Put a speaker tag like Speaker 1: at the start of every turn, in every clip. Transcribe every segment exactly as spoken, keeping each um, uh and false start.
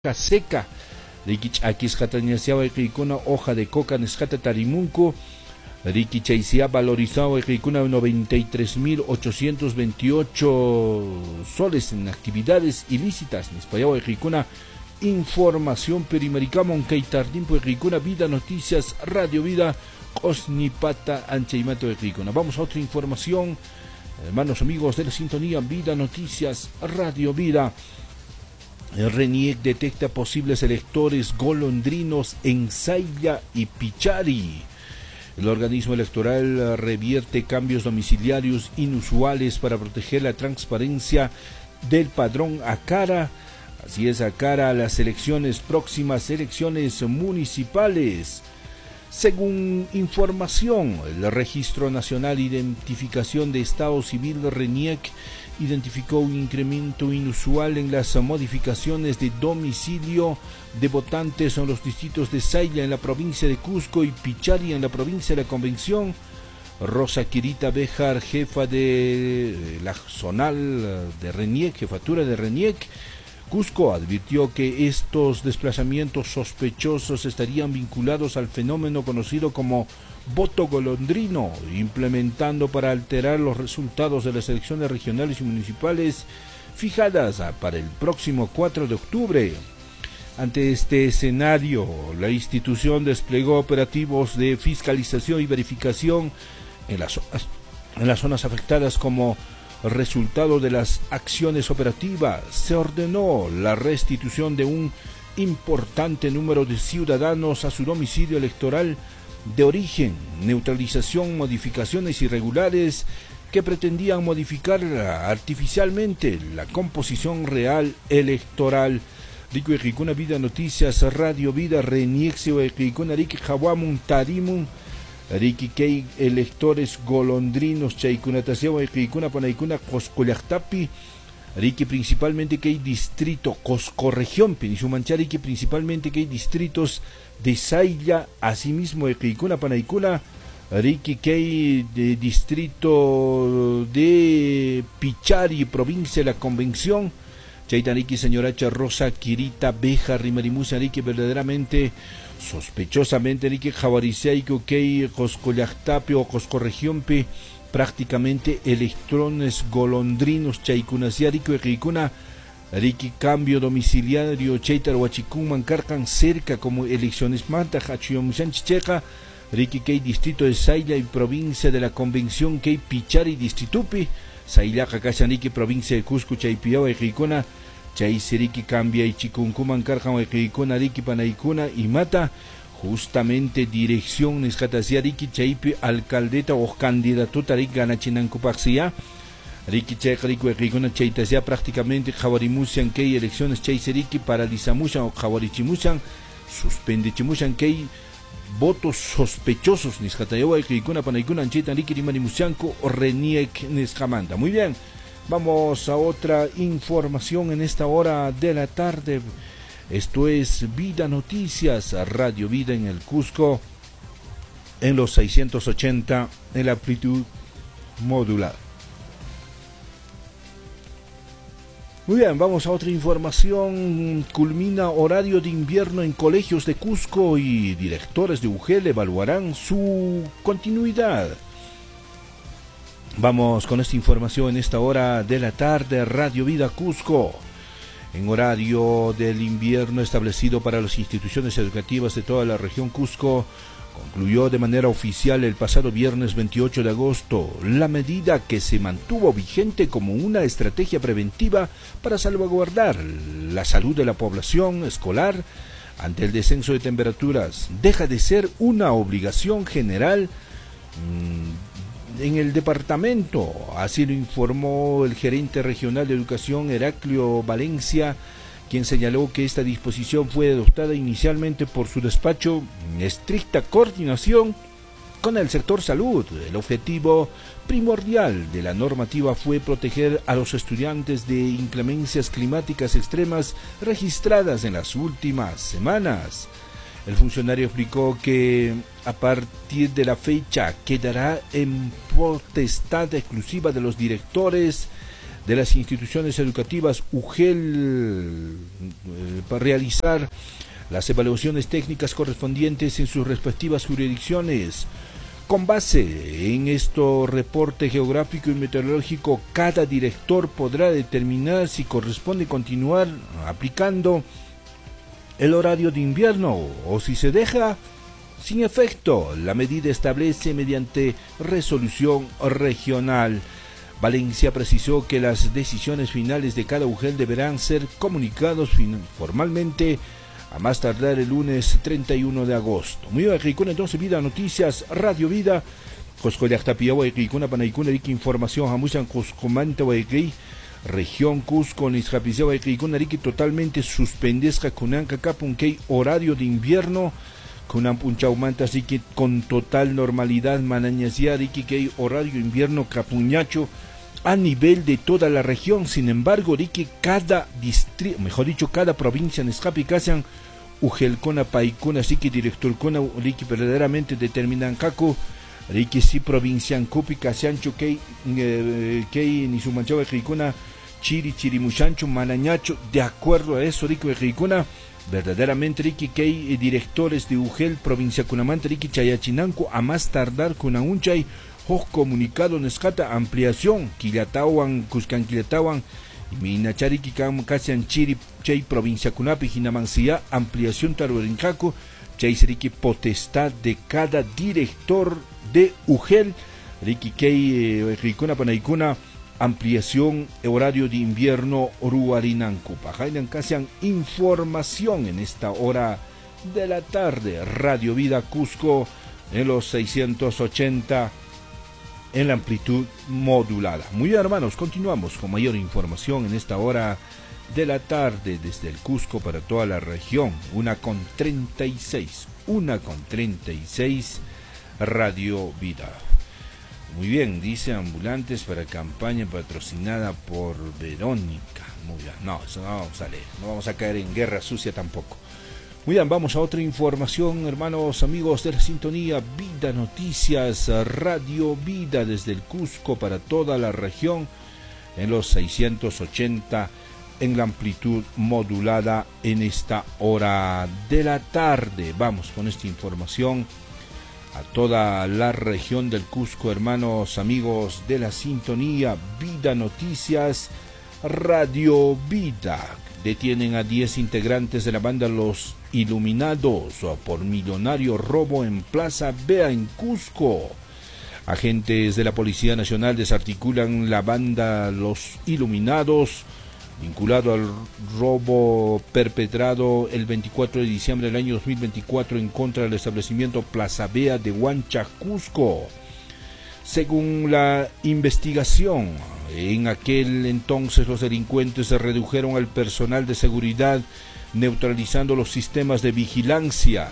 Speaker 1: seca. Rikich akis jatañasiaba equicuna hoja de coca nescata tarimunco. Rikichaisia valorizado equicuna noventa y tres mil ochocientos veintiocho soles en actividades ilícitas. Nispayao equicuna información perimaricamon keitardimpo equicuna vida noticias radio vida cosnipata ancheimato equicuna. Vamos a otra información, hermanos amigos de la sintonía vida noticias radio vida. El RENIEC detecta posibles electores golondrinos en Sailla y Pichari. El organismo electoral revierte cambios domiciliarios inusuales para proteger la transparencia del padrón a cara. Así es, a cara a las elecciones próximas, elecciones municipales. Según información, el Registro Nacional de Identificación de Estado Civil RENIEC identificó un incremento inusual en las modificaciones de domicilio de votantes en los distritos de Sailla en la provincia de Cusco y Pichari en la provincia de la Convención. Rosa Quirita Béjar, jefa de la zonal de RENIEC, jefatura de RENIEC Cusco, advirtió que estos desplazamientos sospechosos estarían vinculados al fenómeno conocido como voto golondrino, implementando para alterar los resultados de las elecciones regionales y municipales fijadas para el próximo cuatro de octubre. Ante este escenario, la institución desplegó operativos de fiscalización y verificación en las zonas, en las zonas afectadas. Como resultado de las acciones operativas, se ordenó la restitución de un importante número de ciudadanos a su domicilio electoral de origen, neutralización, modificaciones irregulares que pretendían modificar artificialmente la composición real electoral. Rico Ejicuna Vida Noticias Radio Vida Reniexio Ejicuna Rique Jawamun Tarimun Riki Kei electores golondrinos Chaicunataseo Ejicuna Panaicuna Coscollactapi Riki principalmente que hay distrito Coscorregión Penisumanchari que principalmente que hay distritos de Sailla, asimismo Ejicuna Panaicuna Riki que hay de distrito de Pichari, provincia de la Convención. Chaitaniki señoracha Rosa Quirita Beja Rimarimusa Riki verdaderamente sospechosamente Riki Javariciaico que Coscollactapi o Coscorregión prácticamente electrones golondrinos Chaicunaciarico Ejicuna Riki cambio domiciliario Chaitar Huachicún Carcan cerca como elecciones manta Hachiyomushan Chicheja Riki Kei distrito de Sailla y provincia de la Convención Kei Pichari distritupi Sailla Jacachaniki provincia de Cusco Chaipiao Ejicuna Chay Siriki cambia y Chicuncuman Carcan Ejicuna Riki Panaicuna y Mata justamente dirección Nescatasiariki Chaipi alcaldeta o candidatuta Riki Ganachinancupaxia Riki Chay Rico Ejicuna Chaitasia prácticamente Javarimusian Kei elecciones Chay Siriki paralizamushan o Javarichimushan suspendichimushan Kei votos sospechosos Niscatayawa Ejicuna Panaicuna Anchita Riki Rimanimusianco o RENIEC Nescamanda. Muy bien, vamos a otra información en esta hora de la tarde. Esto es Vida Noticias, Radio Vida en el Cusco, en los seiscientos ochenta en la amplitud modular. Muy bien, vamos a otra información. Culmina horario de invierno en colegios de Cusco y directores de U G E L evaluarán su continuidad. Vamos con esta información en esta hora de la tarde. Radio Vida Cusco. En horario del invierno establecido para las instituciones educativas de toda la región Cusco, concluyó de manera oficial el pasado viernes veintiocho de agosto la medida que se mantuvo vigente como una estrategia preventiva para salvaguardar la salud de la población escolar ante el descenso de temperaturas. Deja de ser una obligación general mmm, en el departamento, así lo informó el gerente regional de educación Heraclio Valencia, quien señaló que esta disposición fue adoptada inicialmente por su despacho en estricta coordinación con el sector salud. El objetivo primordial de la normativa fue proteger a los estudiantes de inclemencias climáticas extremas registradas en las últimas semanas. El funcionario explicó que a partir de la fecha quedará en potestad exclusiva de los directores de las instituciones educativas UGEL eh, para realizar las evaluaciones técnicas correspondientes en sus respectivas jurisdicciones. Con base en este reporte geográfico y meteorológico, cada director podrá determinar si corresponde continuar aplicando el horario de invierno o si se deja sin efecto. La medida establece mediante resolución regional. Valencia precisó que las decisiones finales de cada UGEL deberán ser comunicados formalmente a más tardar el lunes treinta y uno de agosto. Muy bien, Ricuna, entonces, Vida Noticias, Radio Vida, Coscoyactapia, Ricuna, Panaicuna, Ricky Información, Jamuchan, Coscomanta, Región Cusco, Nisrapizia, Ricuna, Ricky, totalmente suspendesca, Kunanca, Capunquei, horario de invierno, Kunan Punchaumanta, así que con total normalidad, Manañasia, Ricky, que horario invierno, Capuñacho, a nivel de toda la región. Sin embargo, Ricky, cada distrito, mejor dicho, cada provincia en Escapi, Casan, Ujelcona, Paicona, así que director Cona, Ricky, verdaderamente determinan Caco, Ricky, si provincia en Cupi, Casiancho, Kei, Kei, ni su manchaba, Ricuna, Chiri, Chirimuchancho, Manañacho, de acuerdo a eso, Ricky, Ricuna, verdaderamente, Ricky, Kei, directores de Ugel, provincia Cunamante, Ricky, Chayachinanco, a más tardar, Cunahunchay, Hoj comunicado Nescata, ampliación, Quillatawan, Cuscan Quillatawan, Minachariki, Casian Chiri, Chay, provincia Cunapi, Jinamancia, ampliación Taruerincaco, Chay, Ricky, potestad de cada director de Ugel, Ricky, Kei, Ricuna, Panaicuna, ampliación, horario de invierno, Ruarinanco, Pajainan, Casian, información en esta hora de la tarde, Radio Vida Cusco, en los seiscientos ochenta, en la amplitud modulada. Muy bien, hermanos, continuamos con mayor información en esta hora de la tarde desde el Cusco para toda la región. Una con treinta y seis, una con treinta y seis, Radio Vida. Muy bien, dice ambulantes para campaña patrocinada por Verónica. Muy bien, no, eso no vamos a leer, no vamos a caer en guerra sucia tampoco. Muy bien, vamos a otra información, hermanos, amigos de la sintonía Vida Noticias, Radio Vida desde el Cusco para toda la región en los seiscientos ochenta en la amplitud modulada en esta hora de la tarde. Vamos con esta información a toda la región del Cusco, hermanos, amigos de la sintonía Vida Noticias, Radio Vida. Detienen a diez integrantes de la banda Los Iluminados por millonario robo en Plaza Vea en Cusco. Agentes de la Policía Nacional desarticulan la banda Los Iluminados, vinculado al robo perpetrado el veinticuatro de diciembre del año dos mil veinticuatro en contra del establecimiento Plaza Vea de Huancha, Cusco. Según la investigación, en aquel entonces los delincuentes se redujeron al personal de seguridad, neutralizando los sistemas de vigilancia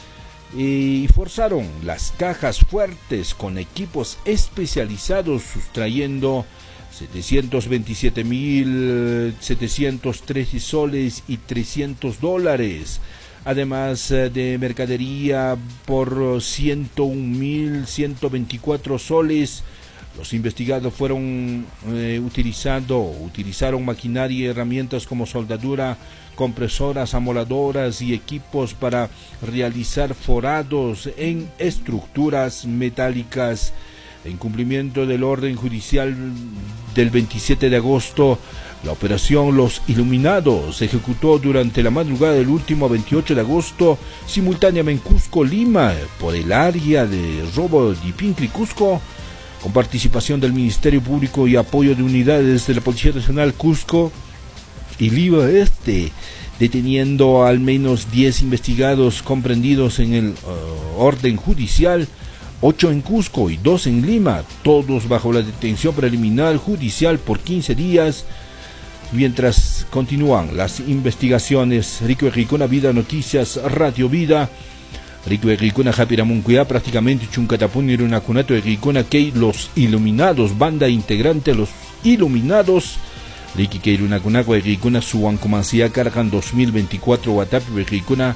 Speaker 1: y forzaron las cajas fuertes con equipos especializados, sustrayendo setecientos veintisiete mil setecientos trece soles y trescientos dólares, además de mercadería por ciento un mil ciento veinticuatro soles. Los investigados fueron eh, utilizando, utilizaron maquinaria y herramientas como soldadura, compresoras, amoladoras y equipos para realizar forados en estructuras metálicas. En cumplimiento del orden judicial del veintisiete de agosto, la operación Los Iluminados se ejecutó durante la madrugada del último veintiocho de agosto, simultáneamente en Cusco, Lima, por el área de robo de Pincri, Cusco, con participación del Ministerio Público y apoyo de unidades de la Policía Nacional Cusco y Lima Este, deteniendo al menos diez investigados comprendidos en el uh, orden judicial, ocho en Cusco y dos en Lima, todos bajo la detención preliminar judicial por quince días, mientras continúan las investigaciones. Rico Ricona, Vida Noticias, Radio Vida. Rico Ricona, Japiramuncuya, prácticamente Chuncatapun y Runacunato de Ricona, que Los Iluminados, banda integrante Los Iluminados. Ricky que Runacunaco de Ricona, Suancomancia, Cargan dos mil veinticuatro, Guatapi de Ricona,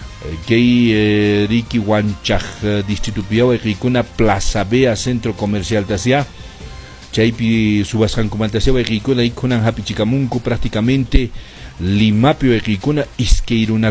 Speaker 1: que Ricky Huanchaj, Distrito Piau de Ricona, Plaza Vea, Centro Comercial Tasia. chaypi subasqankumanta wayqikuna ikunan hapichikamunku prácticamente Limapio eqikuna iskeiruna